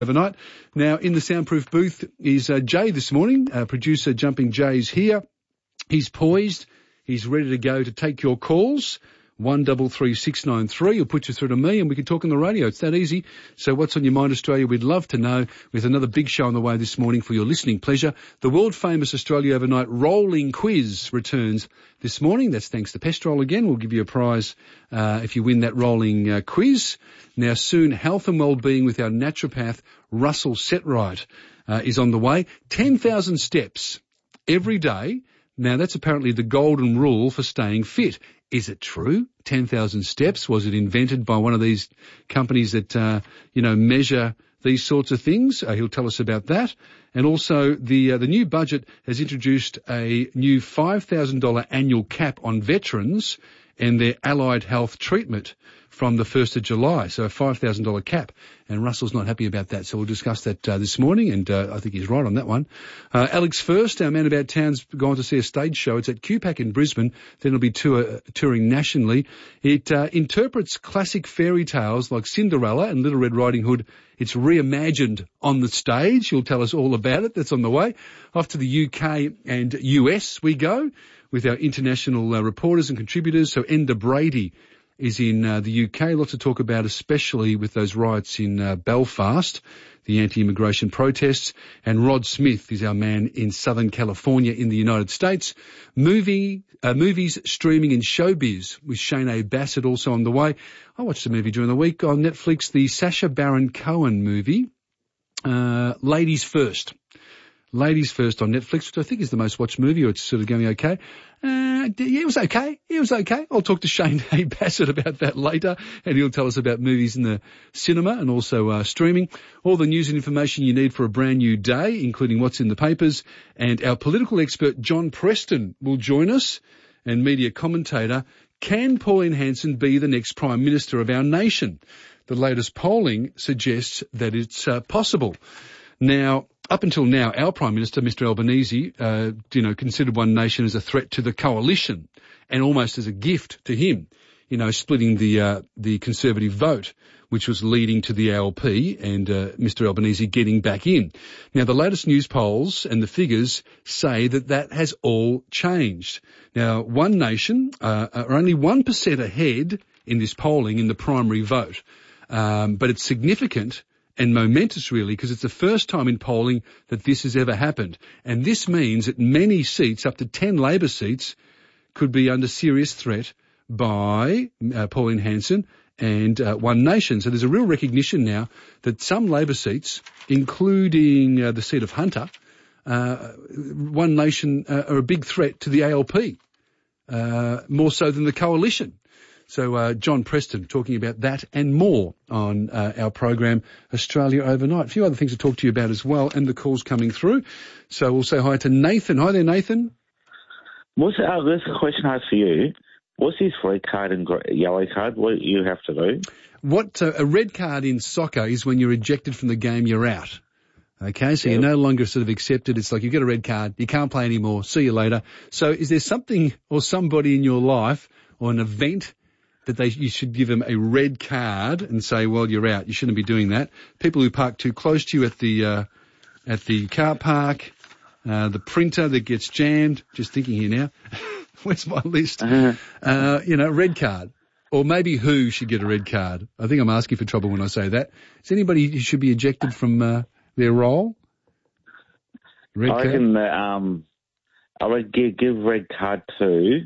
overnight. Now, in the soundproof booth is Jay this morning. Producer Jumping Jay's here. He's poised. He's ready to go to take your calls. 133693. He'll put you through to me and we can talk on the radio. It's that easy. So what's on your mind, Australia? We'd love to know. With another big show on the way this morning for your listening pleasure. The world-famous Australia Overnight Rolling Quiz returns this morning. That's thanks to Pestrol again. We'll give you a prize if you win that rolling quiz. Now soon, health and well-being with our naturopath, Russell Setright, is on the way. 10,000 steps every day. Now, that's apparently the golden rule for staying fit. Is it true? 10,000 steps? Was it invented by one of these companies that, measure these sorts of things? He'll tell us about that. And also the new budget has introduced a new $5,000 annual cap on veterans and their allied health treatment from the 1st of July. So a $5,000 cap. And Russell's not happy about that. So we'll discuss that this morning. And I think he's right on that one. Alex First, our man about town's gone to see a stage show. It's at QPAC in Brisbane. Then it'll be touring nationally. It interprets classic fairy tales like Cinderella and Little Red Riding Hood. It's reimagined on the stage. He'll tell us all about it. That's on the way. Off to the UK and US we go with our international reporters and contributors. So Enda Brady is in the UK. Lots to talk about, especially with those riots in Belfast, the anti-immigration protests. And Rod Smith is our man in Southern California in the United States. Movies, streaming and showbiz with Shane A. Bassett also on the way. I watched a movie during the week on Netflix, the Sacha Baron Cohen movie, Ladies First. Ladies First on Netflix, which I think is the most watched movie, or it's sort of going okay. It was okay. It was okay. I'll talk to Shane A. Bassett about that later, and he'll tell us about movies in the cinema and also streaming. All the news and information you need for a brand new day, including what's in the papers. And our political expert, John Preston, will join us, and media commentator. Can Pauline Hanson be the next Prime Minister of our nation? The latest polling suggests that it's possible. Now, up until now, our Prime Minister, Mr Albanese, considered One Nation as a threat to the coalition and almost as a gift to him, splitting the Conservative vote, which was leading to the ALP and Mr Albanese getting back in. Now, the latest news polls and the figures say that has all changed. Now, One Nation are only 1% ahead in this polling in the primary vote, but it's significant and momentous, really, because it's the first time in polling that this has ever happened. And this means that many seats, up to 10 Labor seats, could be under serious threat by Pauline Hanson and One Nation. So there's a real recognition now that some Labor seats, including the seat of Hunter, One Nation are a big threat to the ALP, more so than the coalition. So John Preston talking about that and more on our program, Australia Overnight. A few other things to talk to you about as well, and the calls coming through. So we'll say hi to Nathan. Hi there, Nathan. This question I have for you. What's this red card and yellow card? What do you have to do? A red card in soccer is when you're ejected from the game, you're out. Okay, so you're no longer sort of accepted. It's like you get a red card, you can't play anymore, see you later. So is there something or somebody in your life or an event that you should give them a red card and say, well, you're out. You shouldn't be doing that. People who park too close to you at the car park, the printer that gets jammed. Just thinking here now. Where's my list? Red card. Or maybe who should get a red card. I think I'm asking for trouble when I say that. Is anybody who should be ejected from their role? Red card? I would give red card to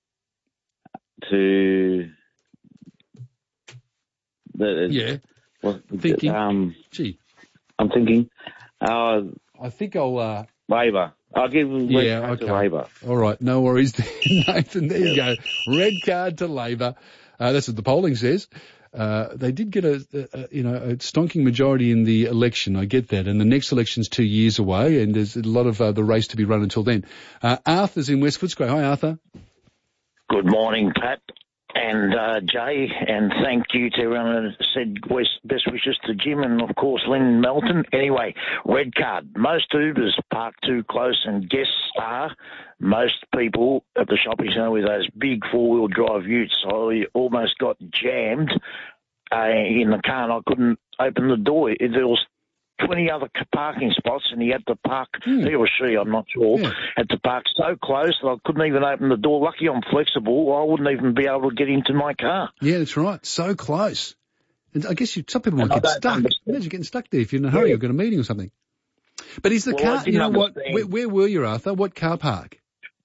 thinking. I'm thinking. I think I'll Labor. I'll give red card to Labor. All right, no worries, Nathan. There you go. Red card to Labor. That's what the polling says. They did get a stonking majority in the election. I get that, and the next election's 2 years away, and there's a lot of the race to be run until then. Arthur's in West Footscray. Hi, Arthur. Good morning, Pat and Jay, and thank you to everyone that said best wishes to Jim and, of course, Lynn Melton. Anyway, red card. Most Ubers park too close, and guests are most people at the shopping centre with those big four-wheel drive utes. I almost got jammed in the car and I couldn't open the door. There was 20 other parking spots, and he had to park, he or she, I'm not sure, had to park so close that I couldn't even open the door. Lucky I'm flexible. I wouldn't even be able to get into my car. Yeah, that's right. So close. And I guess some people might get stuck. Imagine getting stuck there if you're in a hurry or got a meeting or something. But is the car, you know what, where were you, Arthur? What car park?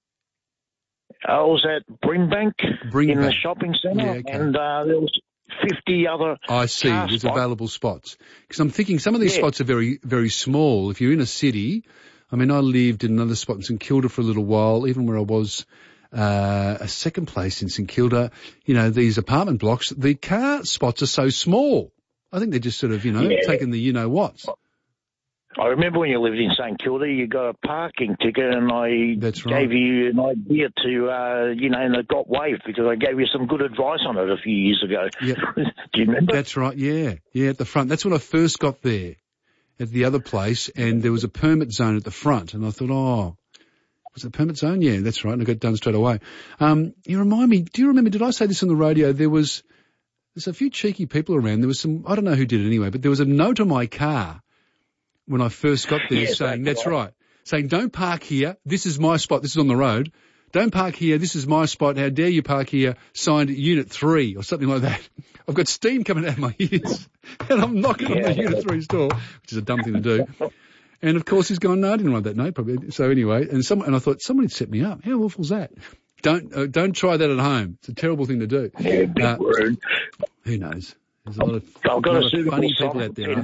I was at Brimbank in the shopping centre, and there was 50 other I see, there's available spots. Because I'm thinking some of these spots are very, very small. If you're in a city, I mean, I lived in another spot in St Kilda for a little while, even where I was a second place in St Kilda, you know, these apartment blocks, the car spots are so small. I think they're just sort of, taking the you-know-whats. I remember when you lived in St Kilda, you got a parking ticket, and I gave you an idea to, and it got waived because I gave you some good advice on it a few years ago. Yep. Do you remember? That's right, yeah, at the front. That's when I first got there at the other place, and there was a permit zone at the front, and I thought, was it a permit zone? Yeah, that's right, and I got it done straight away. You remind me, do you remember, did I say this on the radio? There's a few cheeky people around. There was some, I don't know who did it anyway, but there was a note on my car when I first got there saying, saying, don't park here. This is my spot. This is on the road. Don't park here. This is my spot. How dare you park here? Signed Unit 3 or something like that. I've got steam coming out of my ears and I'm knocking on the Unit 3's door, which is a dumb thing to do. And of course he's gone, no, I didn't write that note probably. So anyway, and I thought somebody set me up. How awful is that? Don't try that at home. It's a terrible thing to do. Yeah, big word. Who knows? There's a lot of funny people out there.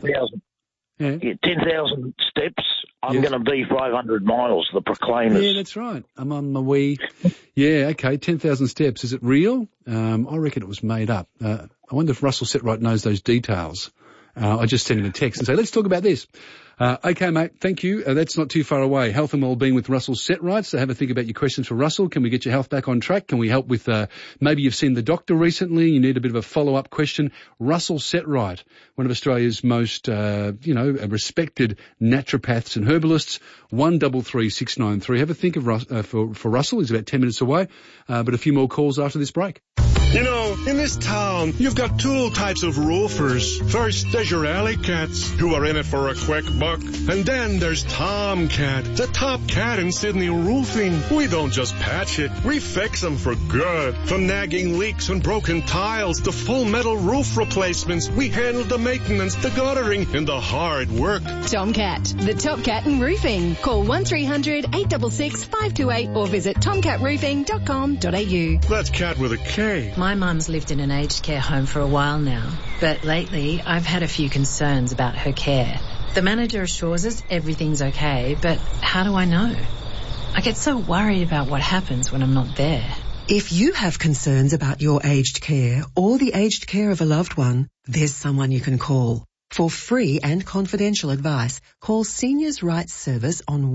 10,000 steps. I'm going to be 500 miles, the Proclaimers. Yeah, that's right. I'm on my way. Yeah, okay, 10,000 steps. Is it real? I reckon it was made up. I wonder if Russell Setright knows those details. I just sent him a text and say, let's talk about this. Okay, mate, thank you. That's not too far away. Health and Wellbeing with Russell Setright. So have a think about your questions for Russell. Can we get your health back on track? Can we help with, maybe you've seen the doctor recently, you need a bit of a follow-up question. Russell Setright, one of Australia's most, respected naturopaths and herbalists. 133693. Have a think of for Russell. He's about 10 minutes away. But a few more calls after this break. You know, in this town, you've got two types of roofers. First, there's your alley cats, who are in it for a quick buck. And then there's Tomcat, the top cat in Sydney roofing. We don't just patch it, we fix them for good. From nagging leaks and broken tiles to full metal roof replacements, we handle the maintenance, the guttering, and the hard work. Tomcat, the top cat in roofing. Call 1300 866 528 or visit tomcatroofing.com.au. That's cat with a K. My mum's lived in an aged care home for a while now, but lately I've had a few concerns about her care. The manager assures us everything's okay, but how do I know? I get so worried about what happens when I'm not there. If you have concerns about your aged care or the aged care of a loved one, there's someone you can call. For free and confidential advice, call Seniors' Rights Service on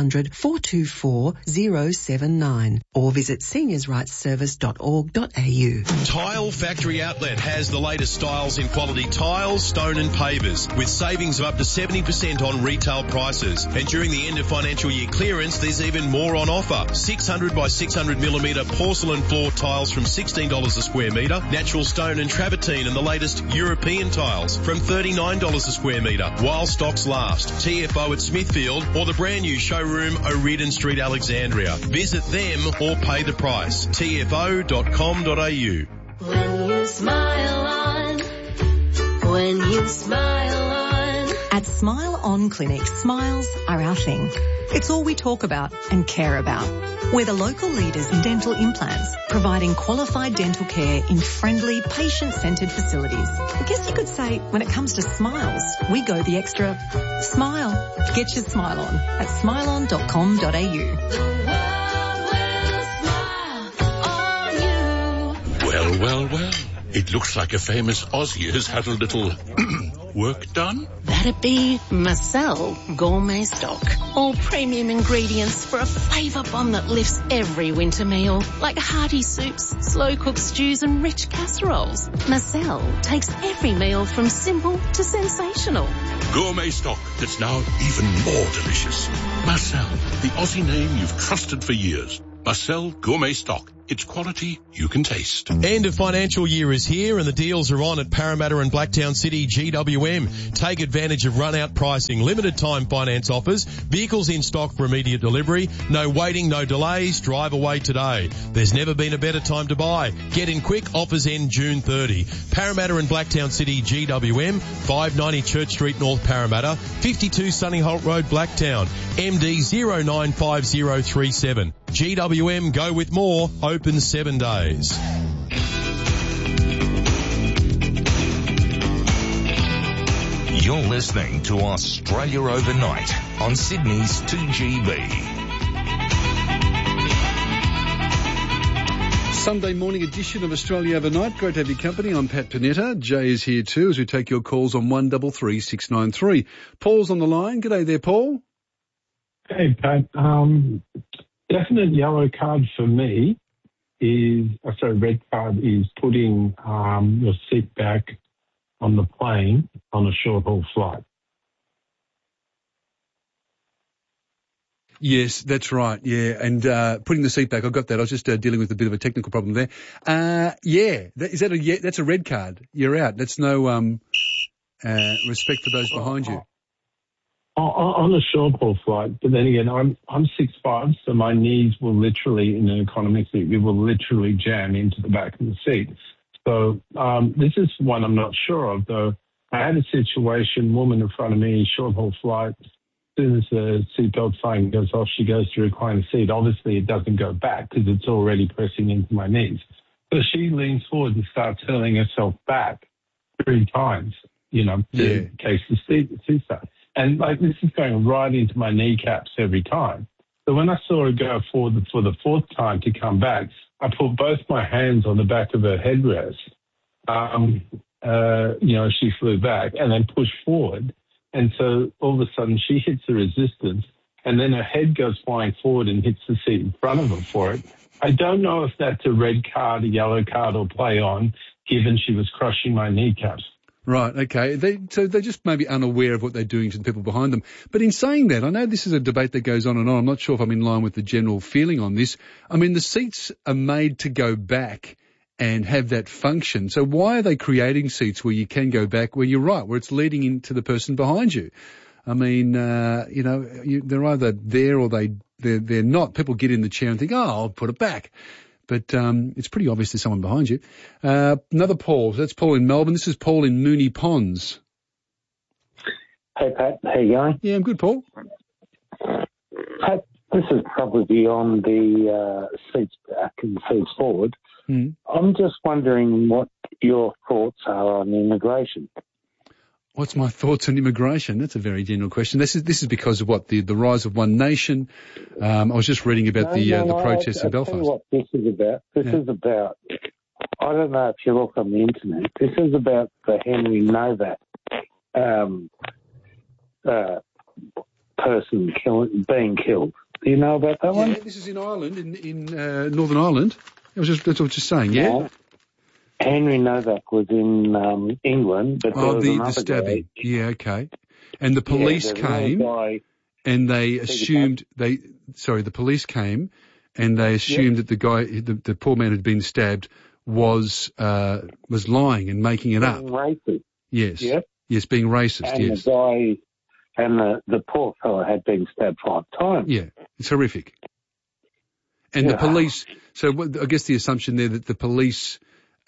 1-800-424-079 or visit seniorsrightsservice.org.au. Tile Factory Outlet has the latest styles in quality tiles, stone and pavers with savings of up to 70% on retail prices. And during the end of financial year clearance, there's even more on offer. 600 by 600 millimetre porcelain floor tiles from $16 a square metre, natural stone and travertine and the latest European tiles from $39 a square metre while stocks last. TFO at Smithfield or the brand new showroom O'Riordan Street, Alexandria. Visit them or pay the price. tfo.com.au. When you smile on. At Smile On Clinic, smiles are our thing. It's all we talk about and care about. We're the local leaders in dental implants, providing qualified dental care in friendly, patient-centred facilities. I guess you could say, when it comes to smiles, we go the extra smile. Get your smile on at smileon.com.au. The world will smile on you. Well. It looks like a famous Aussie has had a little work done. That'd be Marcel Gourmet Stock. All premium ingredients for a flavour bomb that lifts every winter meal, like hearty soups, slow-cooked stews and rich casseroles. Marcel takes every meal from simple to sensational. Gourmet Stock that's now even more delicious. Marcel, the Aussie name you've trusted for years. Marcel Gourmet Stock. It's quality you can taste. End of financial year is here and the deals are on at Parramatta and Blacktown City GWM. Take advantage of run-out pricing, limited time finance offers, vehicles in stock for immediate delivery, no waiting, no delays, drive away today. There's never been a better time to buy. Get in quick, offers end June 30. Parramatta and Blacktown City GWM, 590 Church Street North Parramatta, 52 Sunny Holt Road Blacktown, MD 095037. GWM, go with more, open 7 days. You're listening to Australia Overnight on Sydney's 2GB. Sunday morning edition of Australia Overnight. Great to have your company. I'm Pat Panetta. Jay is here too as we take your calls on 133693. Paul's on the line. G'day there, Paul. Hey, Pat. Definite yellow card for me red card is putting your seat back on the plane on a short-haul flight. Yes, that's right. Yeah, and putting the seat back, I got that. I was just dealing with a bit of a technical problem there. That's a red card. You're out. That's no respect for those behind you. On a short-haul flight, but then again, I'm 6'5", so my knees will literally, in an economy seat, it will literally jam into the back of the seat. So this is one I'm not sure of, though. I had a situation, woman in front of me, short-haul flight. As soon as the seatbelt sign goes off, she goes to recline the seat. Obviously, it doesn't go back because it's already pressing into my knees. So she leans forward and starts hurling herself back 3 times, in case the seat starts. And this is going right into my kneecaps every time. So when I saw her go forward for the 4th time to come back, I put both my hands on the back of her headrest. She flew back and then pushed forward. And so all of a sudden she hits the resistance and then her head goes flying forward and hits the seat in front of her for it. I don't know if that's a red card, a yellow card or play on, given she was crushing my kneecaps. Right, okay. So they're just maybe unaware of what they're doing to the people behind them. But in saying that, I know this is a debate that goes on and on. I'm not sure if I'm in line with the general feeling on this. I mean, the seats are made to go back and have that function. So why are they creating seats where you can go back, where you're right, where it's leading into the person behind you? I mean, they're either there or they're not. People get in the chair and think, I'll put it back. But it's pretty obvious there's someone behind you. Another Paul. So that's Paul in Melbourne. This is Paul in Moonee Ponds. Hey, Pat. How you going? Yeah, I'm good, Paul. Pat, this is probably beyond the seats back and seats forward. I'm just wondering what your thoughts are on immigration. What's my thoughts on immigration? That's a very general question. This is because of what the rise of One Nation. I was just reading about the protests in Belfast. Tell you what this is about. This is about. I don't know if you look on the internet. This is about the Henry Novak person being killed. Do you know about that one? Yeah, this is in Ireland, in Northern Ireland. That's what I was just saying. Yeah. Henry Novak was in England, but there was the stabbing. Guy. Yeah, okay. And the police came, and they assumed the police came, and they assumed that the guy, the poor man who'd been stabbed, was lying and making it up. Racist. Yes. Yep. Yes, being racist. And yes. The guy and the poor fellow had been stabbed 5 times. Yeah, it's horrific. And the police. So I guess the assumption there that the police.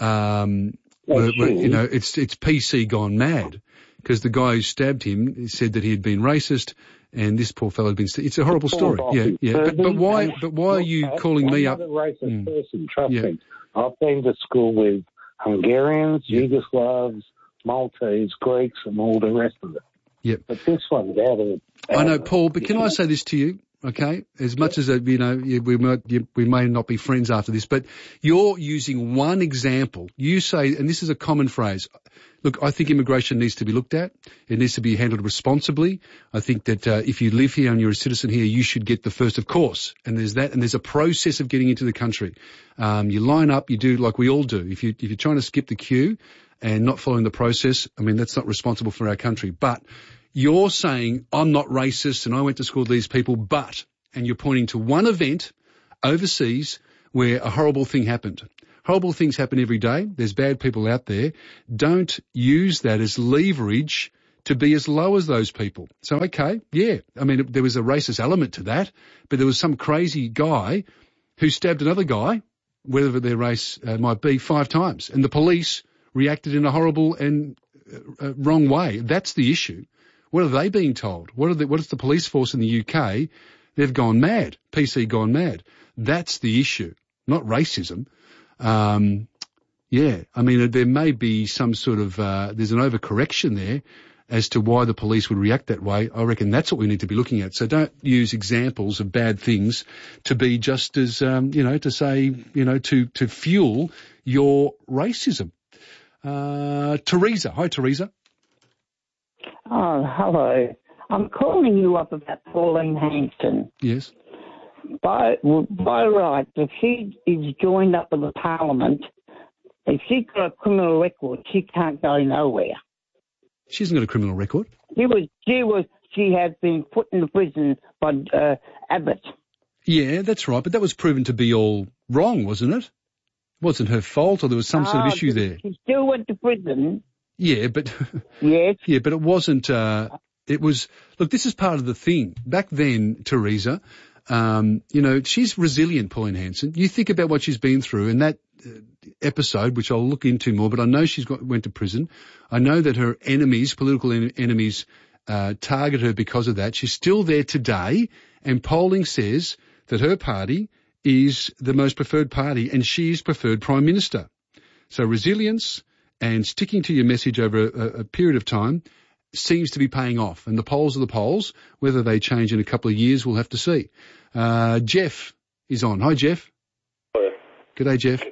It's PC gone mad because the guy who stabbed him said that he had been racist and this poor fellow had been. It's a horrible story. Yeah. But why are you calling me up? I'm not a racist person. Trust me. I've been to school with Hungarians, Yugoslavs, Maltese, Greeks, and all the rest of it. Yep. But this one's out of. I know, Paul. But can I say this to you? Okay, as much as we may not be friends after this, but you're using one example. You say, and this is a common phrase. Look, I think immigration needs to be looked at. It needs to be handled responsibly. I think that if you live here and you're a citizen here, you should get the first, of course. And there's that, and there's a process of getting into the country. You line up, you do like we all do. If you're trying to skip the queue and not following the process, I mean that's not responsible for our country. But you're saying, I'm not racist and I went to school with these people, and you're pointing to one event overseas where a horrible thing happened. Horrible things happen every day. There's bad people out there. Don't use that as leverage to be as low as those people. So, okay, yeah, I mean, there was a racist element to that, but there was some crazy guy who stabbed another guy, whatever their race might be, 5 times, and the police reacted in a horrible and wrong way. That's the issue. What are they being told? What is the police force in the UK? They've gone mad. PC gone mad. That's the issue, not racism. Yeah, I mean, there may be some sort of, there's an overcorrection there as to why the police would react that way. I reckon that's what we need to be looking at. So don't use examples of bad things to be just as, to say, to fuel your racism. Teresa. Hi, Teresa. Oh, hello. I'm calling you up about Pauline Hanson. Yes. By right, if she is joined up with the Parliament, if she's got a criminal record, she can't go nowhere. She hasn't got a criminal record. She has been put in prison by Abbott. Yeah, that's right, but that was proven to be all wrong, wasn't it? It wasn't her fault, or there was some sort of issue there. She still went to prison. Yeah, but yes. Yeah, but it wasn't. It was. Look, this is part of the thing. Back then, Teresa, she's resilient, Pauline Hanson. You think about what she's been through, and that episode, which I'll look into more. But I know went to prison. I know that her enemies, political enemies, target her because of that. She's still there today, and polling says that her party is the most preferred party, and she's preferred Prime Minister. So resilience and sticking to your message over a period of time seems to be paying off. And the polls are the polls. Whether they change in a couple of years, we'll have to see. Jeff is on. Hi, Jeff. Hello. G'day, Jeff.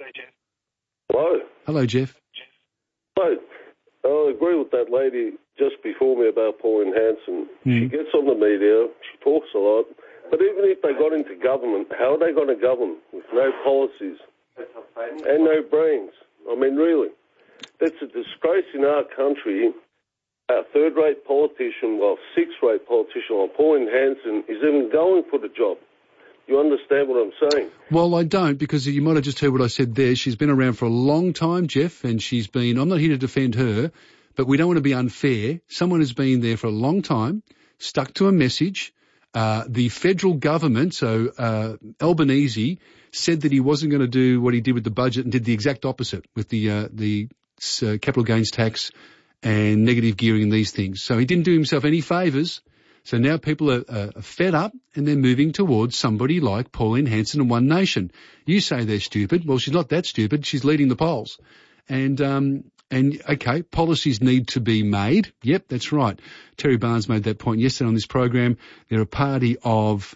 Hello. Hello, Jeff. Hello. I agree with that lady just before me about Pauline Hanson. She gets on the media, she talks a lot, but even if they got into government, how are they going to govern with no policies and no brains? I mean, really. That's a disgrace in our country. A third-rate politician, sixth-rate politician like Pauline Hanson is even going for the job. You understand what I'm saying? Well, I don't, because you might have just heard what I said there. She's been around for a long time, Jeff, and I'm not here to defend her, but we don't want to be unfair. Someone who's been there for a long time, stuck to a message. The federal government, so Albanese, said that he wasn't going to do what he did with the budget and did the exact opposite with the capital gains tax and negative gearing and these things. So he didn't do himself any favours. So now people are fed up and they're moving towards somebody like Pauline Hanson and One Nation. You say they're stupid. Well, she's not that stupid. She's leading the polls. And okay, policies need to be made. Yep, that's right. Terry Barnes made that point yesterday on this program. They're a party of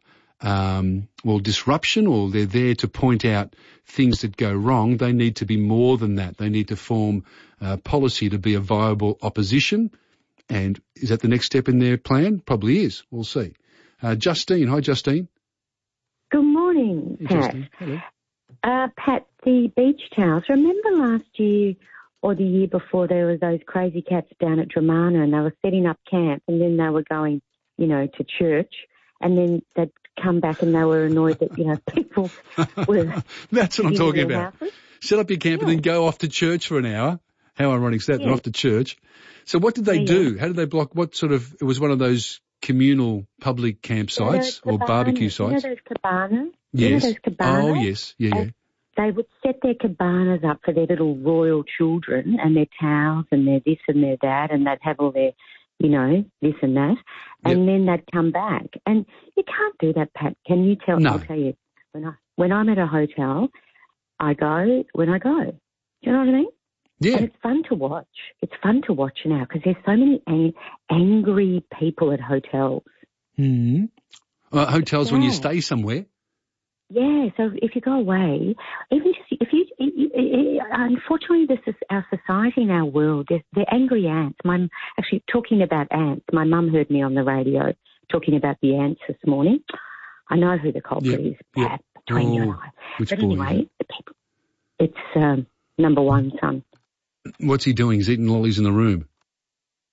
disruption, or they're there to point out things that go wrong. They need to be more than that. They need to form policy to be a viable opposition. And is that the next step in their plan? Probably is. We'll see. Justine. Hi, Justine. Good morning, Hey, Pat. Justine. Hello. Pat, the beach towels. Remember last year or the year before there were those crazy cats down at Dramana and they were setting up camp and then they were going, to church and then they'd come back and they were annoyed that, people were... That's what I'm talking their about. houses. Set up your camp and then go off to church for an hour. How ironic is that? Yeah. They're off to church. So what did they do? How did they block? It was one of those communal public campsites or barbecue sites? Those cabanas? Yes. Those cabanas? Oh, yes. Yeah. They would set their cabanas up for their little royal children and their towels and their this and their that, and they'd have all their, this and that. And then they'd come back. And you can't do that, Pat. Can you tell? No. I'll tell you. When I'm at a hotel, I go when I go. Do you know what I mean? Yeah. And it's fun to watch. It's fun to watch now because there's so many angry people at hotels. Hmm. Hotels when you stay somewhere. Yeah, so if you go away, even just unfortunately, this is our society and our world. They're angry ants. Actually, talking about ants, my mum heard me on the radio talking about the ants this morning. I know who the culprit is, Pat, between you and I. But anyway, the people, it's number one son. What's he doing? He's eating lollies in the room.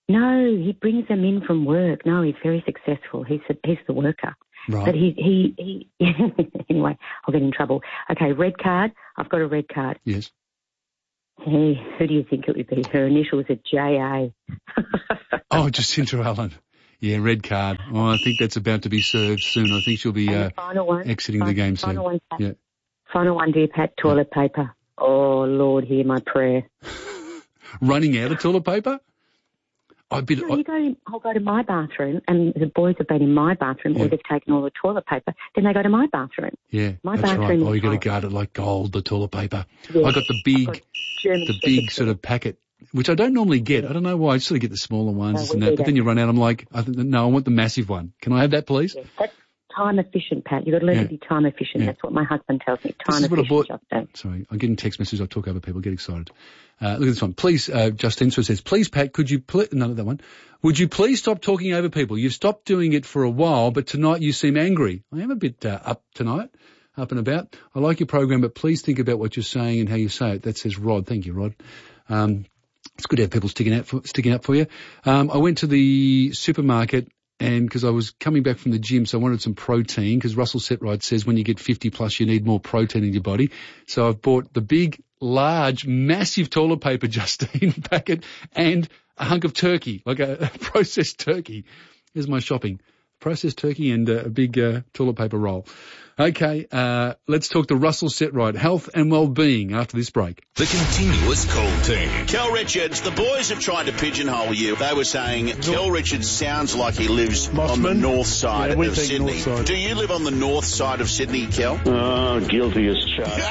No, he brings them in from work. No, he's very successful. He's the worker. Right. But he anyway, I'll get in trouble. Okay, red card. I've got a red card. Yes. Hey, who do you think it would be? Her initials are J.A. Oh, Jacinta Allen. Yeah, red card. Oh, I think that's about to be served soon. I think she'll be exiting the game soon. Final one, Pat. Yeah. Final one, dear Pat, toilet paper. Oh, Lord, hear my prayer. Running out of toilet paper? I'll go to my bathroom, and the boys have been in my bathroom, or they've taken all the toilet paper. Then they go to my bathroom. Yeah, my that's bathroom. Right. Oh, you got to guard it like gold, the toilet paper. Yeah. I got the big sort of packet, which I don't normally get. I don't know why. I just sort of get the smaller ones and that. But then you run out. I'm like, no, I want the massive one. Can I have that, please? Yeah. That's time efficient, Pat. You've got to learn to be time efficient. That's what my husband tells me. Time efficient, Justin. Sorry, I'm getting text messages. I talk over people. Get excited. Look at this one. Please, Justin says, please, Pat, could you none of that one. Would you please stop talking over people? You've stopped doing it for a while, but tonight you seem angry. I am a bit up tonight, up and about. I like your program, but please think about what you're saying and how you say it. That says Rod. Thank you, Rod. It's good to have people sticking up for you. I went to the supermarket and because I was coming back from the gym, so I wanted some protein because Russell Setright says when you get 50 plus, you need more protein in your body. So I've bought the big, large, massive toilet paper, Justine, packet and a hunk of turkey, like a processed turkey. Here's my shopping. Processed turkey and a big toilet paper roll. Okay, let's talk to Russell Setright, health and well-being after this break. The Continuous Call Team. Kel Richards, the boys have tried to pigeonhole you. They were saying Kel Richards sounds like he lives on the north side of Sydney. Do you live on the north side of Sydney, Kel? Oh, guilty as charged.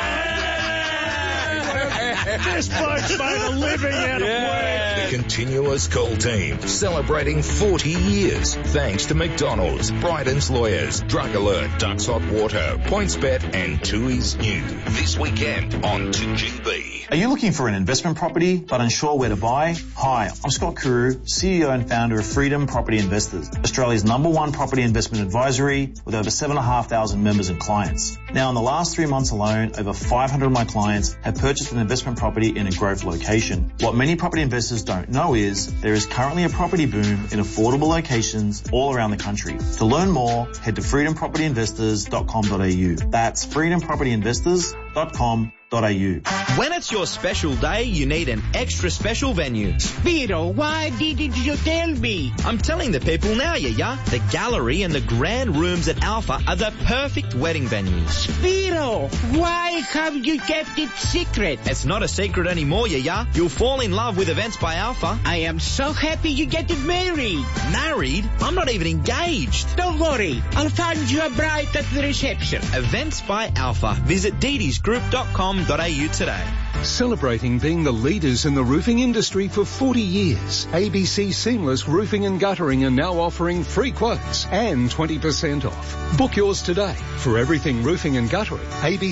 This bloke's made a living out of work. The Continuous Call Team, celebrating 40 years. Thanks to McDonald's, Bryden's Lawyers, Drug Alert, Ducks Hot Water, PointsBet, and Tui's New. This weekend on 2GB. Are you looking for an investment property but unsure where to buy? Hi, I'm Scott Kuru, CEO and founder of Freedom Property Investors, Australia's #1 property investment advisory with over 7,500 members and clients. Now, in the last 3 months alone, over 500 of my clients have purchased an investment property in a growth location. What many property investors don't know is there is currently a property boom in affordable locations all around the country. To learn more, head to freedompropertyinvestors.com.au. That's freedompropertyinvestors.com.au. When it's your special day, you need an extra special venue. Spiro, why didn't you tell me? I'm telling the people now, yeah. The gallery and the grand rooms at Alpha are the perfect wedding venues. Spiro, why have you kept it secret? It's not a secret anymore, yeah. You'll fall in love with Events by Alpha. I am so happy you get married. Married? I'm not even engaged. Don't worry, I'll find you a bride at the reception. Events by Alpha. Visit didisgroup.com.au today. Celebrating being the leaders in the roofing industry for 40 years, ABC Seamless Roofing and Guttering are now offering free quotes and 20% off. Book yours today for everything roofing and guttering.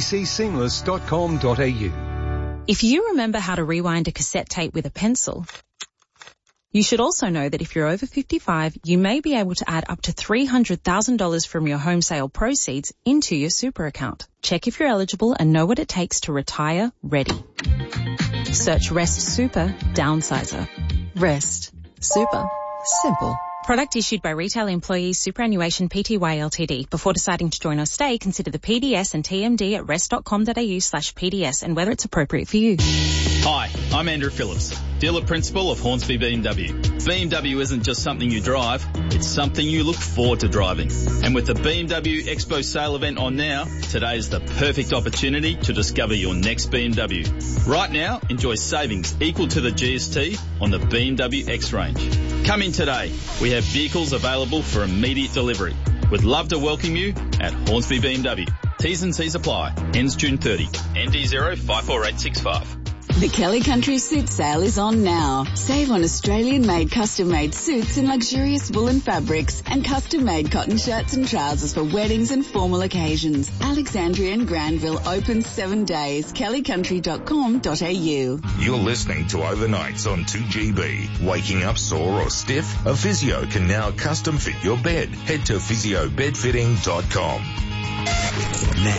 abcseamless.com.au. If you remember how to rewind a cassette tape with a pencil, you should also know that if you're over 55, you may be able to add up to $300,000 from your home sale proceeds into your super account. Check if you're eligible and know what it takes to retire ready. Search Rest Super Downsizer. Rest Super. Simple. Product issued by Retail Employees Superannuation Pty Ltd. Before deciding to join or stay, consider the PDS and TMD at rest.com.au/PDS and whether it's appropriate for you. Hi, I'm Andrew Phillips, dealer principal of Hornsby BMW. BMW isn't just something you drive, it's something you look forward to driving. And with the BMW Expo sale event on now, today is the perfect opportunity to discover your next BMW. Right now, enjoy savings equal to the GST on the BMW X range. Come in today. We have vehicles available for immediate delivery. We'd love to welcome you at Hornsby BMW. T's and C's apply. Ends June 30. ND054865. The Kelly Country Suit Sale is on now. Save on Australian-made custom-made suits in luxurious woolen fabrics and custom-made cotton shirts and trousers for weddings and formal occasions. Alexandria and Granville open 7 days. kellycountry.com.au. You're listening to Overnights on 2GB. Waking up sore or stiff? A physio can now custom fit your bed. Head to physiobedfitting.com. Now,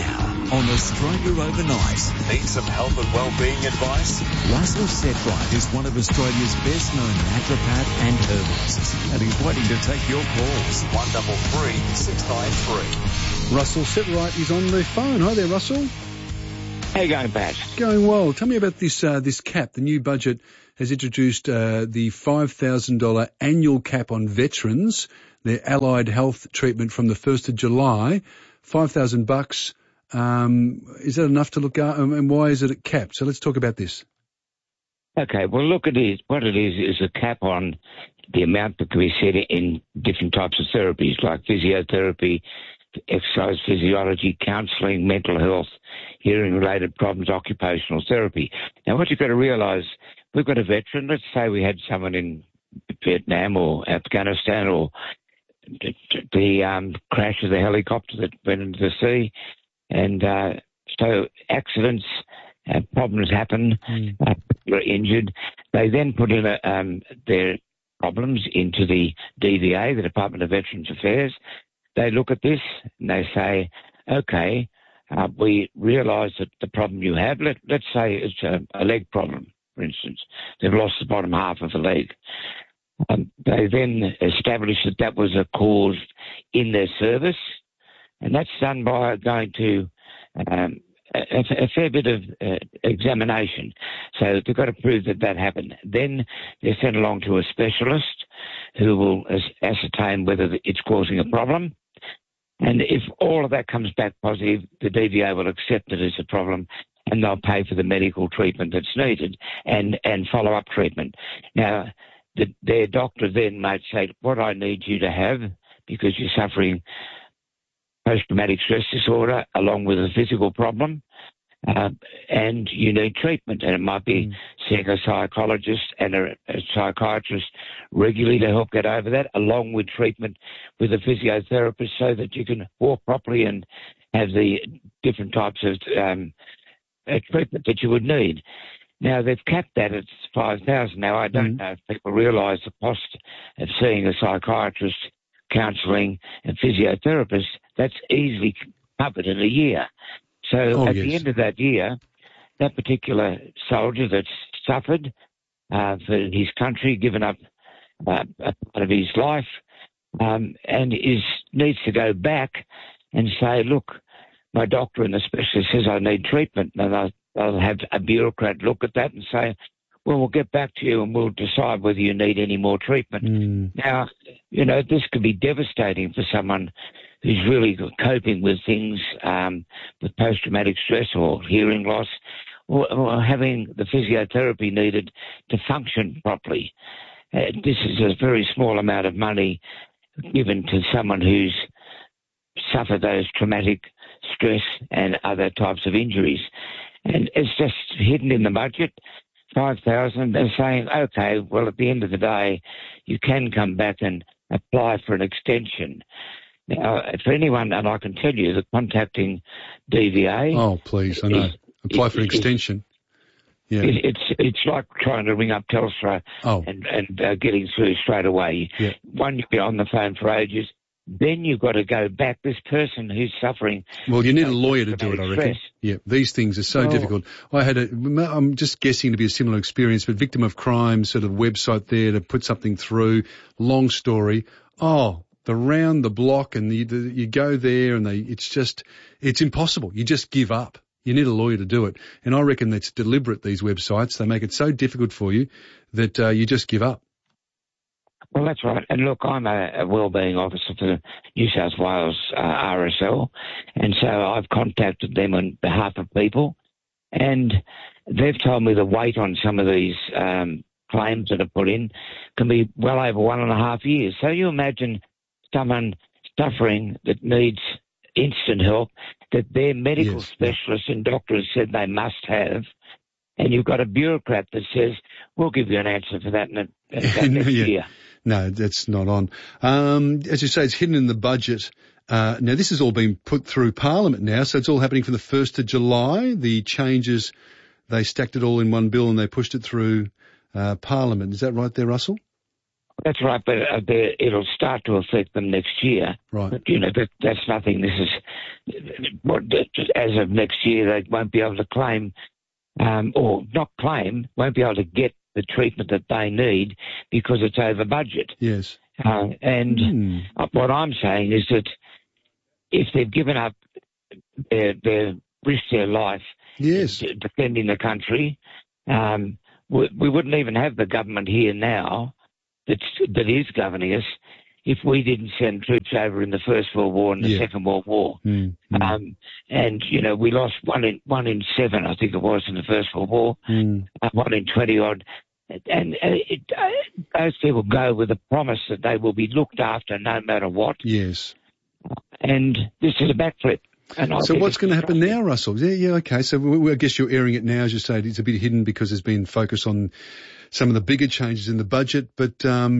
on Australia Overnight. Need some health and wellbeing advice? Russell Setright is one of Australia's best-known naturopath and herbalists, and he's waiting to take your calls. 133 693. Russell Setright is on the phone. Hi there, Russell. How you going, Pat? Going well. Tell me about this cap. The new budget has introduced the $5,000 annual cap on veterans, their allied health treatment from the 1st of July. $5,000. Is that enough to look at? And why is it capped? So let's talk about this. Okay, well, look, what it is a cap on the amount that can be set in different types of therapies, like physiotherapy, exercise physiology, counselling, mental health, hearing-related problems, occupational therapy. Now, what you've got to realise, we've got a veteran. Let's say we had someone in Vietnam or Afghanistan, or the crash of the helicopter that went into the sea, and so accidents, problems happen, people are injured. They then put in their problems into the DVA, the Department of Veterans Affairs. They look at this and they say, okay, we realise that the problem you have, let's say it's a leg problem, for instance. They've lost the bottom half of the leg. They then establish that was a cause in their service, and that's done by going to a fair bit of examination. So they've got to prove that happened. Then they're sent along to a specialist who will ascertain whether it's causing a problem. And if all of that comes back positive, the DVA will accept it as a problem, and they'll pay for the medical treatment that's needed and follow-up treatment. Now, their doctor then might say, what I need you to have, because you're suffering post-traumatic stress disorder along with a physical problem, and you need treatment. And it might be seeing a psychologist and a psychiatrist regularly to help get over that, along with treatment with a physiotherapist so that you can walk properly and have the different types of treatment that you would need. Now, they've capped that at $5,000. Now, I don't know if people realise the cost of seeing a psychiatrist, counselling and physiotherapist, that's easily covered in a year. So at the end of that year, that particular soldier that's suffered for his country, given up a part of his life, and needs to go back and say, look, my doctor and the specialist says I need treatment. And they'll have a bureaucrat look at that and say, well, we'll get back to you and we'll decide whether you need any more treatment. Now, this could be devastating for someone who's really coping with things, with post-traumatic stress or hearing loss, or having the physiotherapy needed to function properly. This is a very small amount of money given to someone who's suffered those traumatic stress and other types of injuries. And it's just hidden in the budget. $5,000, they're saying, okay, well, at the end of the day, you can come back and apply for an extension. Now, for anyone, and I can tell you that contacting DVA... Oh, please, I know. Apply for an extension. Yeah. It's like trying to ring up Telstra and getting through straight away. Yeah. One, you get on the phone for ages. Then you've got to go back. This person who's suffering... Well, you need a lawyer to do it, I reckon. Yeah, these things are so difficult. I'm just guessing to be a similar experience, but Victim of Crime sort of website there to put something through. Long story. Oh, the round the block, and you go there and it's impossible. You just give up. You need a lawyer to do it. And I reckon that's deliberate, these websites. They make it so difficult for you that you just give up. Well, that's right. And look, I'm a wellbeing officer for New South Wales RSL, and so I've contacted them on behalf of people, and they've told me the wait on some of these claims that are put in can be well over 1.5 years. So you imagine someone suffering that needs instant help that their medical specialists and doctors said they must have, and you've got a bureaucrat that says, we'll give you an answer for that in next year. No, that's not on. As you say, it's hidden in the budget. Now, this has all been put through Parliament now, so it's all happening from the 1st of July. The changes, they stacked it all in one bill and they pushed it through Parliament. Is that right there, Russell? That's right, but it'll start to affect them next year. Right. But, that's nothing. This is as of next year, they won't be able to claim, won't be able to get the treatment that they need because it's over budget. Yes. What I'm saying is that if they've given up their risked their life defending the country, we wouldn't even have the government here now that is governing us if we didn't send troops over in the First World War and the Second World War. We lost one in 7, I think it was, in the First World War, 1 in 20 odd. And those people go with the promise that they will be looked after no matter what. Yes. And this is a backflip. So what's going to happen now, Russell? Yeah, okay. So I guess you're airing it now, as you say. It's a bit hidden because there's been focus on some of the bigger changes in the budget, but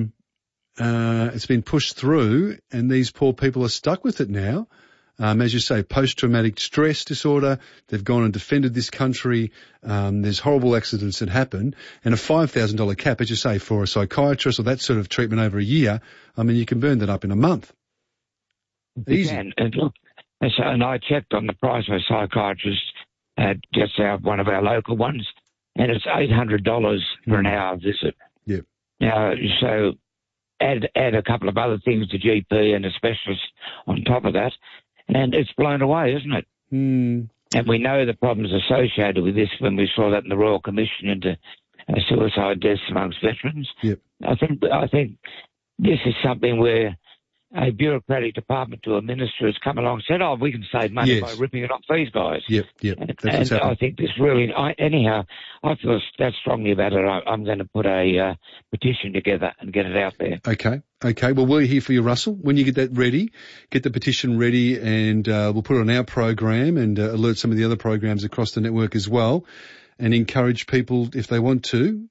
it's been pushed through and these poor people are stuck with it now. As you say, post-traumatic stress disorder, they've gone and defended this country, there's horrible accidents that happen, and a $5,000 cap, as you say, for a psychiatrist or that sort of treatment over a year, I mean, you can burn that up in a month. Easy. And look, and I checked on the price of a psychiatrist at just one of our local ones, and it's $800 for an hour visit. Yeah. Now, so add a couple of other things, the GP and a specialist on top of that, and it's blown away, isn't it? And we know the problems associated with this when we saw that in the Royal Commission into suicide deaths amongst veterans. Yep. I think this is something where a bureaucratic department to a minister has come along and said, we can save money by ripping it off these guys. Yep. And I think this really, I feel that strongly about it. I'm going to put a petition together and get it out there. Okay. Well, we're here for you, Russell. When you get that ready, get the petition ready and we'll put it on our program and alert some of the other programs across the network as well and encourage people, if they want to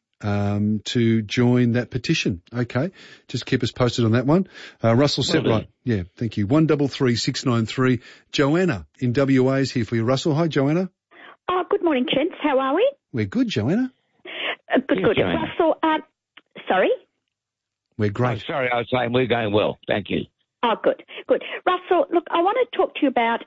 join that petition. Okay. Just keep us posted on that one. Russell said, right. Yeah. Thank you. 133693. Joanna in WA is here for you, Russell. Hi, Joanna. Good morning, gents. How are we? We're good, Joanna. Good. Joanna. Russell, sorry? We're great. Sorry, I was saying we're going well. Thank you. Oh, good. Russell, look, I want to talk to you about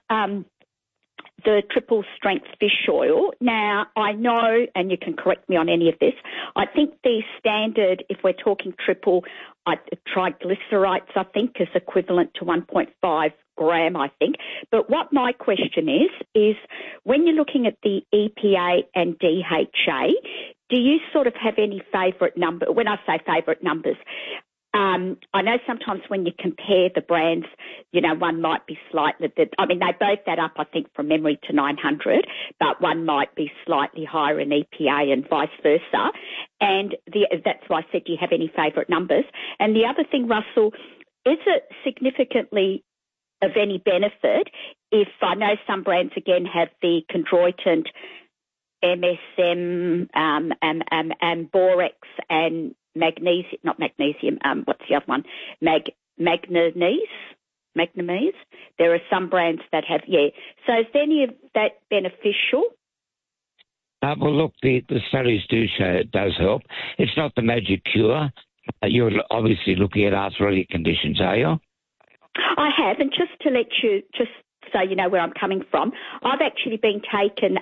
the triple strength fish oil. Now, I know, and you can correct me on any of this, I think the standard, if we're talking triple, triglycerides, I think, is equivalent to 1.5 gram, I think. But what my question is when you're looking at the EPA and DHA, do you sort of have any favourite number? When I say favourite numbers, I know sometimes when you compare the brands, one might be slightly, they both add up, I think, from memory to 900, but one might be slightly higher in EPA and vice versa. And that's why I said, do you have any favourite numbers? And the other thing, Russell, is it significantly of any benefit if I know some brands, again, have the chondroitin, MSM, and borax and magnesium, not magnesium, what's the other one? Manganese. There are some brands that have, So is any of that beneficial? Well, look, the studies do show it does help. It's not the magic cure. You're obviously looking at arthritic conditions, are you? I have, and just to let you, just so you know where I'm coming from, I've actually been taking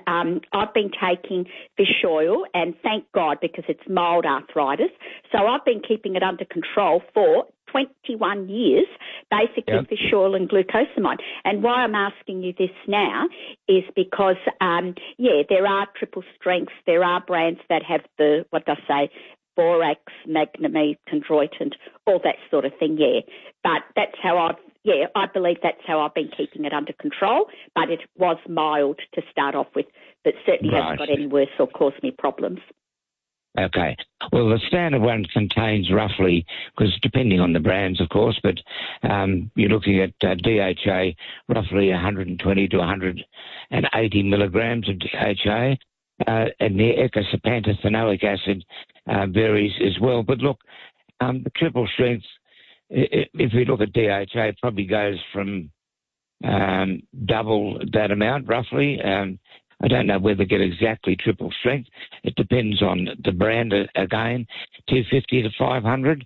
fish oil, and thank God, because it's mild arthritis. So I've been keeping it under control for 21 years, basically fish oil and glucosamine. And why I'm asking you this now is because, there are triple strengths. There are brands that have the, borax, manganese, chondroitin, all that sort of thing, But that's how I believe that's how I've been keeping it under control, but it was mild to start off with, but certainly hasn't got any worse or caused me problems. Okay. Well, the standard one contains roughly, because depending on the brands, of course, but you're looking at DHA, roughly 120 to 180 milligrams of DHA, and the icosapentathanoic acid varies as well. But look, the triple strength, if we look at DHA, it probably goes from double that amount, roughly. I don't know whether to get exactly triple strength. It depends on the brand, again, 250 to 500.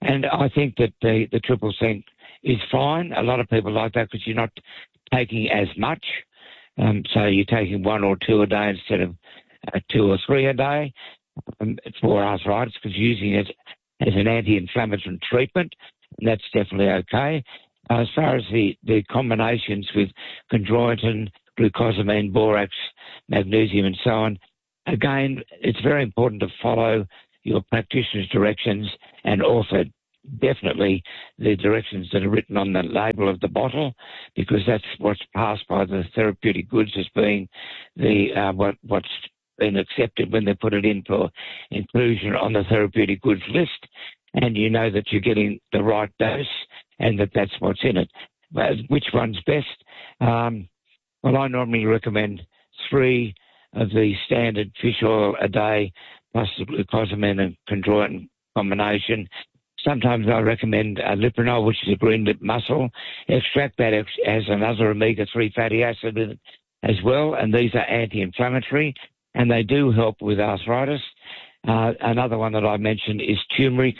And I think that the triple sink is fine. A lot of people like that because you're not taking as much. So you're taking 1 or 2 a day instead of 2 or 3 a day for arthritis, because using it as an anti-inflammatory treatment, and that's definitely okay. As far as the combinations with chondroitin, glucosamine, borax, magnesium and so on, again, it's very important to follow your practitioner's directions and also definitely the directions that are written on the label of the bottle, because that's what's passed by the therapeutic goods as being what's been accepted when they put it in for inclusion on the therapeutic goods list, and you know that you're getting the right dose and that's what's in it. But which one's best? Well, I normally recommend 3 of the standard fish oil a day plus the glucosamine and chondroitin combination. Sometimes I recommend liprinol, which is a green lip mussel extract that has another omega-3 fatty acid in it as well, and these are anti-inflammatory, and they do help with arthritis. Another one that I mentioned is turmeric.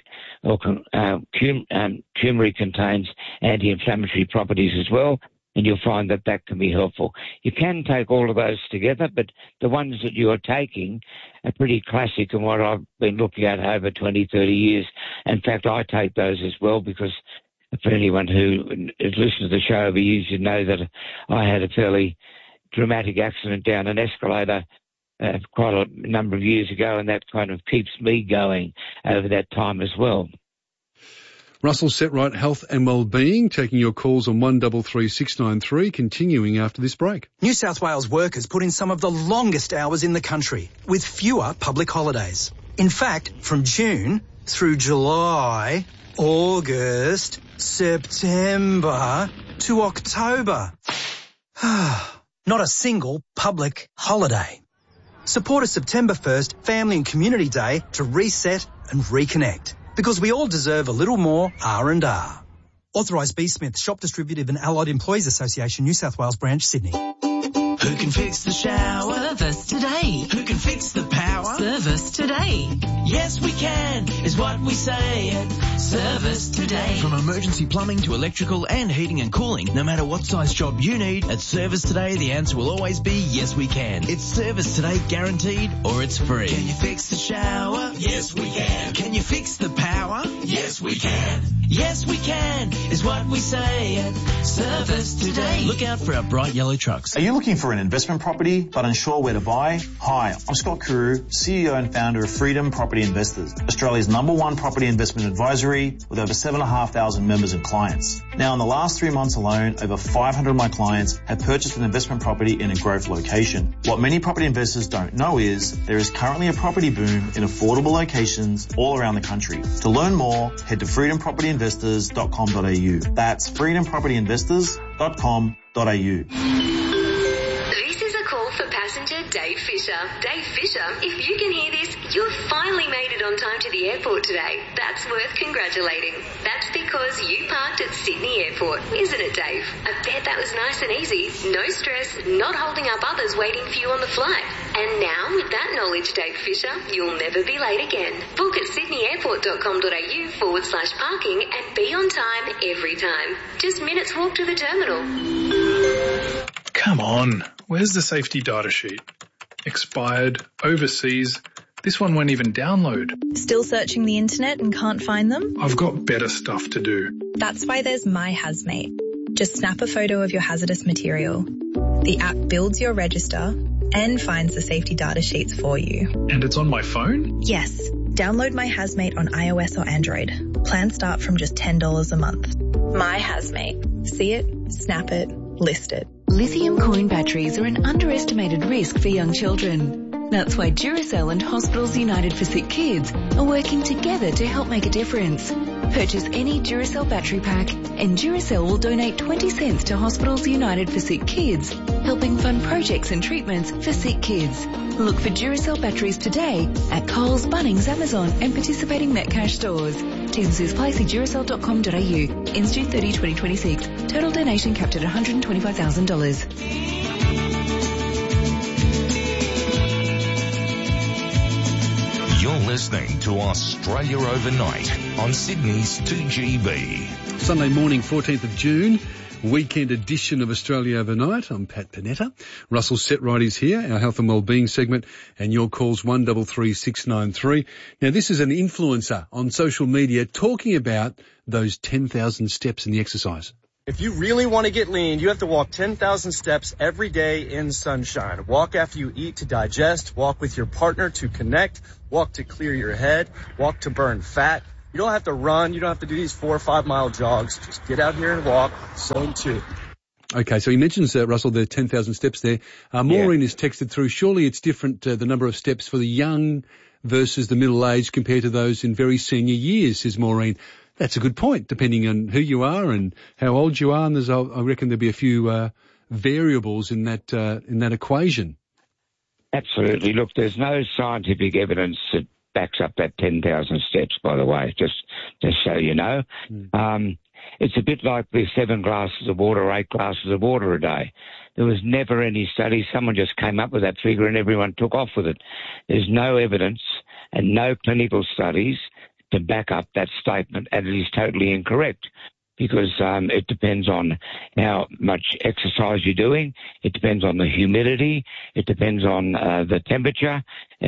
Turmeric contains anti-inflammatory properties as well, and you'll find that can be helpful. You can take all of those together, but the ones that you are taking are pretty classic and what I've been looking at over 20, 30 years. In fact, I take those as well because for anyone who has listened to the show over years, you know that I had a fairly dramatic accident down an escalator quite a number of years ago, and that kind of keeps me going over that time as well. Russell Setright, Health and Wellbeing, taking your calls on 133693, continuing after this break. New South Wales workers put in some of the longest hours in the country, with fewer public holidays. In fact, from June through July, August, September to October. Not a single public holiday. Support a September 1st Family and Community Day to reset and reconnect. Because we all deserve a little more R&R. Authorised B. Smith, Shop Distributive and Allied Employees Association, New South Wales Branch, Sydney. Who can fix the shower? Service today. Who can fix the power? Service today. Yes, we can, is what we say at Service Today. From emergency plumbing to electrical and heating and cooling, no matter what size job you need, at Service Today, the answer will always be yes, we can. It's Service Today guaranteed, or it's free. Can you fix the shower? Yes, we can. Can you fix the power? Yes, we can. Yes, we can, is what we say at Service Today. Look out for our bright yellow trucks. Are you looking for an investment property but unsure where to buy? Hi, I'm Scott Kuru, CEO and founder of Freedom Property Investors, Australia's #1 property investment advisory with over 7,500 members and clients. Now, in the last 3 months alone, over 500 of my clients have purchased an investment property in a growth location. What many property investors don't know is there is currently a property boom in affordable locations all around the country. To learn more, head to freedompropertyinvestors.com.au. That's freedompropertyinvestors.com.au. This is a call for passenger Dave Fisher. Dave Fisher, if you can hear this, you've finally made it on time to the airport today. That's worth congratulating. That's because you parked at Sydney Airport, isn't it, Dave? I bet that was nice and easy. No stress, not holding up others waiting for you on the flight. And now, with that knowledge, Dave Fisher, you'll never be late again. Book at sydneyairport.com.au/parking and be on time every time. Just minutes walk to the terminal. Come on, where's the safety data sheet? Expired, overseas. This one won't even download. Still searching the internet and can't find them? I've got better stuff to do. That's why there's My Hazmate. Just snap a photo of your hazardous material. The app builds your register and finds the safety data sheets for you. And it's on my phone? Yes. Download My Hazmate on iOS or Android. Plans start from just $10 a month. My Hazmate. See it, snap it, list it. Lithium coin batteries are an underestimated risk for young children. That's why Duracell and Hospitals United for Sick Kids are working together to help make a difference. Purchase any Duracell battery pack and Duracell will donate 20 cents to Hospitals United for Sick Kids, helping fund projects and treatments for sick kids. Look for Duracell batteries today at Coles, Bunnings, Amazon and participating Metcash stores. T&Cs apply. See Duracell.com.au. Ends June 30, 2026. Total donation capped at $125,000. You're listening to Australia Overnight on Sydney's 2GB. Sunday morning, 14th of June, weekend edition of Australia Overnight. I'm Pat Panetta. Russell Setright is here, our health and wellbeing segment, and your call's 133693. Now, this is an influencer on social media talking about those 10,000 steps in the exercise. If you really want to get lean, you have to walk 10,000 steps every day in sunshine. Walk after you eat to digest, walk with your partner to connect, walk to clear your head, walk to burn fat. You don't have to run. You don't have to do these 4 or 5 mile jogs. Just get out here and walk. Zone 2. Okay, so he mentions, Russell, the 10,000 steps there. Maureen is texted through. Surely it's different, the number of steps for the young versus the middle-aged compared to those in very senior years, says Maureen. That's a good point, depending on who you are and how old you are. And I reckon there'll be a few variables in that equation. Absolutely. Look, there's no scientific evidence that backs up that 10,000 steps, by the way, just so you know. It's a bit like the 7 glasses of water or 8 glasses of water a day. There was never any study. Someone just came up with that figure and everyone took off with it. There's no evidence and no clinical studies to back up that statement, and it is totally incorrect because it depends on how much exercise you're doing. It depends on the humidity. It depends on the temperature.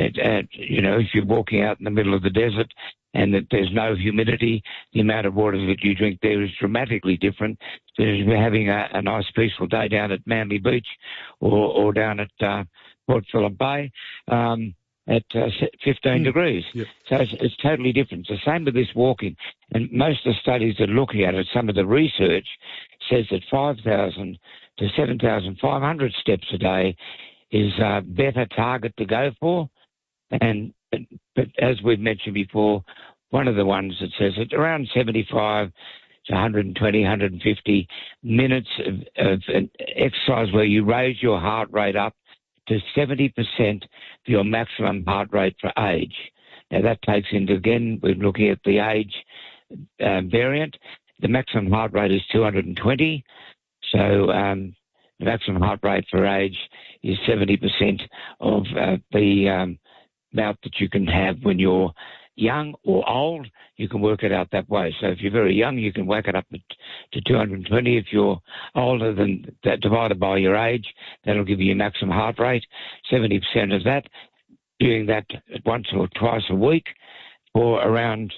If you're walking out in the middle of the desert and that there's no humidity, the amount of water that you drink there is dramatically different to having a nice peaceful day down at Manly Beach or down at Port Phillip Bay. At 15 degrees. Yep. So it's totally different. It's the same with this walking. And most of the studies that are looking at it, some of the research says that 5,000 to 7,500 steps a day is a better target to go for. But as we've mentioned before, one of the ones that says it's around 75 to 120, 150 minutes of an exercise where you raise your heart rate up to 70% of your maximum heart rate for age. Now that takes into, again, we're looking at the age variant. The maximum heart rate is 220. So the maximum heart rate for age is 70% of the amount that you can have when you're young or old. You can work it out that way. So if you're very young, you can work it up to 220. If you're older than that, divided by your age, that'll give you your maximum heart rate. 70% of that, doing that once or twice a week for around,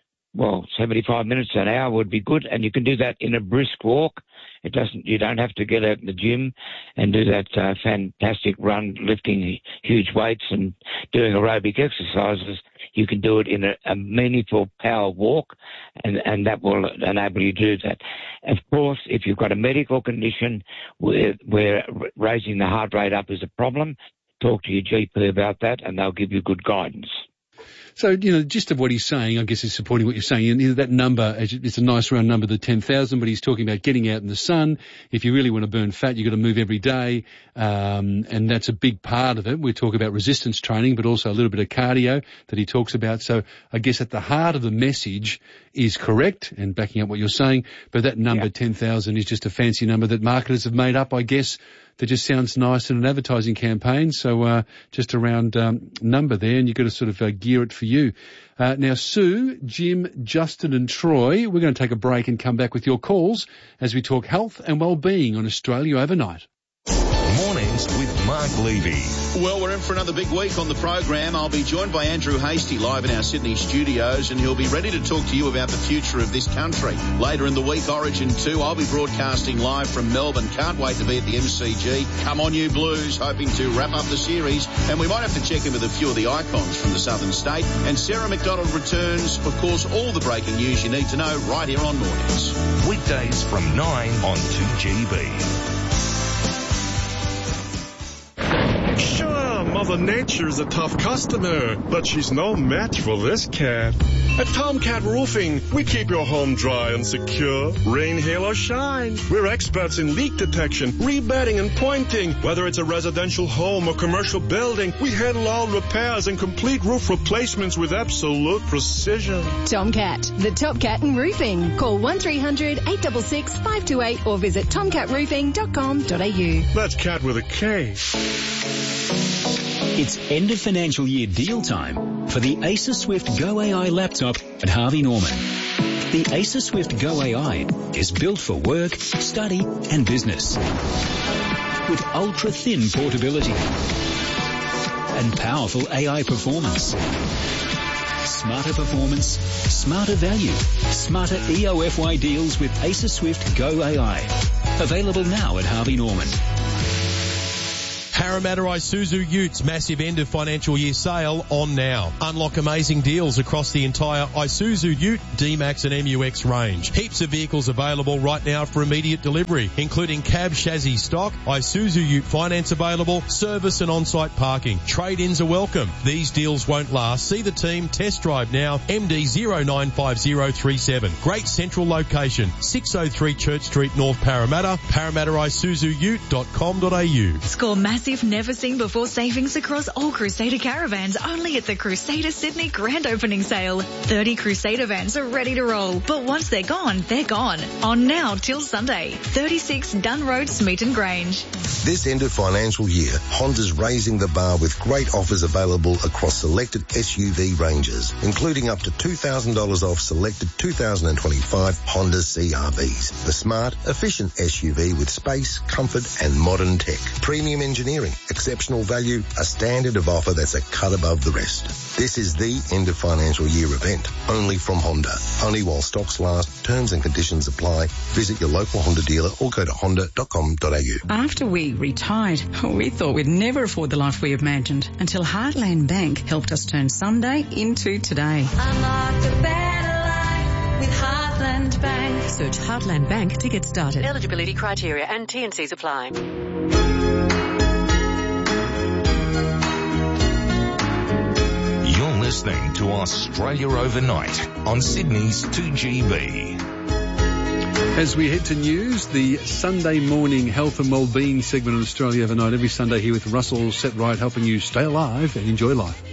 75 minutes to an hour would be good. And you can do that in a brisk walk. You don't have to get out in the gym and do that fantastic run, lifting huge weights and doing aerobic exercises. You can do it in a meaningful power walk, and that will enable you to do that. Of course, if you've got a medical condition where raising the heart rate up is a problem, talk to your GP about that, and they'll give you good guidance. So, the gist of what he's saying, I guess, is supporting what you're saying. And that number, it's a nice round number, the 10,000, but he's talking about getting out in the sun. If you really want to burn fat, you've got to move every day. And that's a big part of it. We talk about resistance training, but also a little bit of cardio that he talks about. So I guess at the heart of the message is correct and backing up what you're saying. But that number, 10,000, is just a fancy number that marketers have made up, I guess, that just sounds nice in an advertising campaign. So just a round number there, and you've got to sort of gear it for you. Now, Sue, Jim, Justin and Troy, we're going to take a break and come back with your calls as we talk health and wellbeing on Australia Overnight. Mornings with Mark Levy. Well, we're in for another big week on the program. I'll be joined by Andrew Hastie live in our Sydney studios, and he'll be ready to talk to you about the future of this country. Later in the week, Origin 2, I'll be broadcasting live from Melbourne. Can't wait to be at the MCG. Come on, you Blues, hoping to wrap up the series. And we might have to check in with a few of the icons from the Southern State. And Sarah McDonald returns. Of course, all the breaking news you need to know right here on Mornings. Weekdays from 9 on 2GB. Sure, Mother Nature's a tough customer, but she's no match for this cat. At Tomcat Roofing, we keep your home dry and secure, rain, hail, or shine. We're experts in leak detection, rebedding, and pointing. Whether it's a residential home or commercial building, we handle all repairs and complete roof replacements with absolute precision. Tomcat, the top cat in roofing. Call 1300 866 528 or visit tomcatroofing.com.au. That's cat with a K. It's end of financial year deal time for the Acer Swift Go AI laptop at Harvey Norman. The Acer Swift Go AI is built for work, study and business. With ultra-thin portability and powerful AI performance. Smarter performance, smarter value, smarter EOFY deals with Acer Swift Go AI. Available now at Harvey Norman. Parramatta Isuzu Utes massive end of financial year sale on now. Unlock amazing deals across the entire Isuzu Ute, D-Max and MUX range. Heaps of vehicles available right now for immediate delivery, including cab chassis stock, Isuzu Ute finance available, service and on-site parking. Trade-ins are welcome. These deals won't last. See the team, test drive now, MD095037. Great central location, 603 Church Street, North Parramatta, parramattaisuzuute.com.au. Score massive never seen before savings across all Crusader caravans only at the Crusader Sydney Grand Opening Sale. 30 Crusader vans are ready to roll, but once they're gone, they're gone. On now till Sunday. 36 Dunn Road, Smeaton Grange. This end of financial year, Honda's raising the bar with great offers available across selected SUV ranges, including up to $2,000 off selected 2025 Honda CR-Vs. The smart, efficient SUV with space, comfort and modern tech. Premium engineering, exceptional value, a standard of offer that's a cut above the rest. This is the end of financial year event, only from Honda. Only while stocks last, terms and conditions apply. Visit your local Honda dealer or go to honda.com.au. After we retired, we thought we'd never afford the life we imagined until Heartland Bank helped us turn Sunday into today. Unlock a better life with Heartland Bank. Search Heartland Bank to get started. Eligibility criteria and T&Cs apply. You're listening to Australia Overnight on Sydney's 2GB. As we head to news, the Sunday morning health and wellbeing segment of Australia Overnight every Sunday here with Russell Setright helping you stay alive and enjoy life.